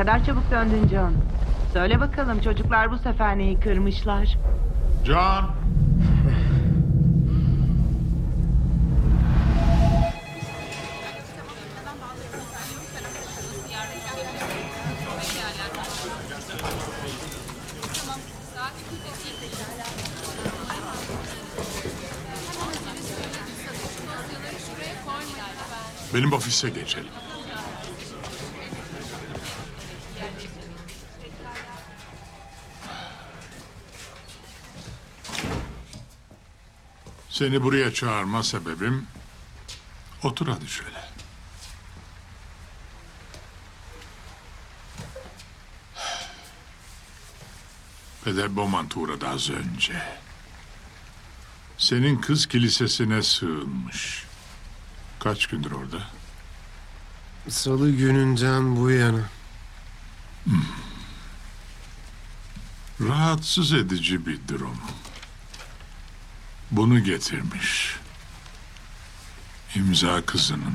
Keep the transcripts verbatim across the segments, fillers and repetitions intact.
kadar çabuk döndün John. Söyle bakalım çocuklar bu sefer neyi kırmışlar? John! Benim ofise geçelim. Seni buraya çağırma sebebim... Otur hadi şöyle. Peder Beaumont uğradı az önce. Senin kız kilisesine sığınmış. Kaç gündür orada? Salı gününden bu yana. Hmm. Rahatsız edici bir durum. Bunu getirmiş. İmza kızının.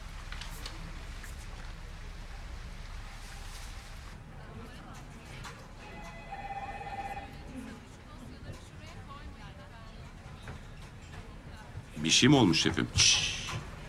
Bir şey mi olmuş şefim? Şşş.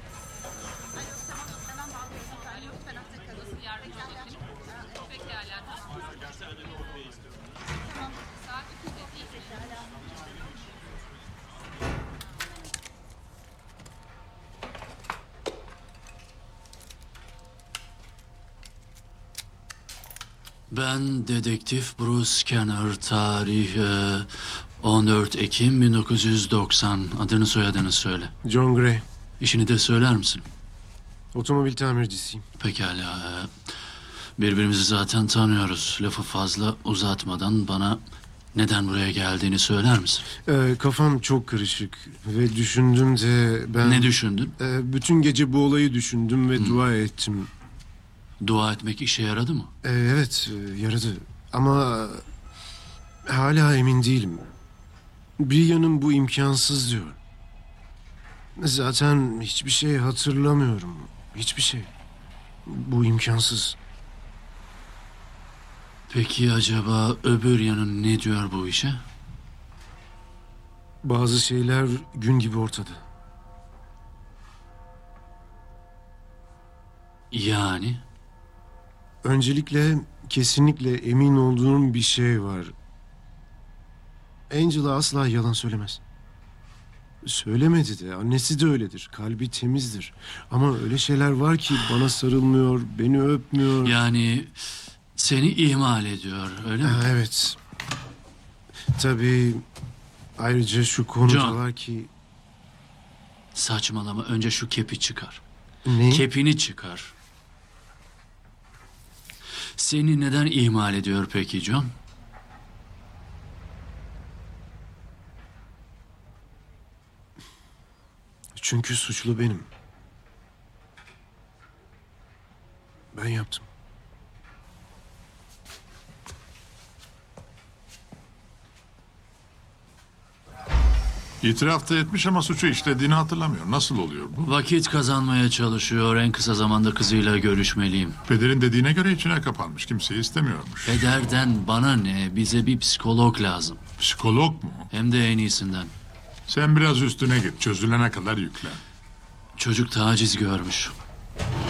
Ben dedektif Bruce Scanner, tarih e, on dört Ekim bin dokuz yüz doksan. Adını soyadını söyle. John Gray. İşini de söyler misin? Otomobil tamircisiyim. Pekala. e, Birbirimizi zaten tanıyoruz. Lafı fazla uzatmadan bana neden buraya geldiğini söyler misin? Ee, kafam çok karışık ve düşündüm de ben... Ne düşündün? Ee, bütün gece bu olayı düşündüm ve dua ettim. Dua etmek işe yaradı mı? Ee, evet, e, yaradı. Ama hala emin değilim. Bir yanım bu imkansız diyor. Zaten hiçbir şey hatırlamıyorum. Hiçbir şey. Bu imkansız. Peki acaba öbür yanın ne diyor bu işe? Bazı şeyler gün gibi ortada. Yani? Öncelikle kesinlikle emin olduğum bir şey var. Angela asla yalan söylemez. Söylemedi de, annesi de öyledir. Kalbi temizdir. Ama öyle şeyler var ki bana sarılmıyor, beni öpmüyor. Yani seni ihmal ediyor, öyle mi? Ha, evet. Tabii ayrıca şu konu da John. var ki... Saçmalama, önce şu kepi çıkar. Ne? Kepini çıkar. Seni neden ihmal ediyor peki John? Çünkü suçlu benim. Ben yaptım. İtiraf da etmiş ama suçu işlediğini hatırlamıyor. Nasıl oluyor bu? Vakit kazanmaya çalışıyor. En kısa zamanda kızıyla görüşmeliyim. Pederin dediğine göre içine kapanmış. Kimseyi istemiyormuş. Pederden bana ne? Bize bir psikolog lazım. Psikolog mu? Hem de en iyisinden. Sen biraz üstüne git. Çözülene kadar yüklen. Çocuk taciz görmüş.